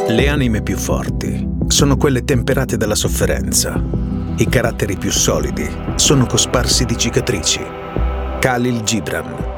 Le anime più forti sono quelle temperate dalla sofferenza. I caratteri più solidi sono cosparsi di cicatrici. Khalil Gibran.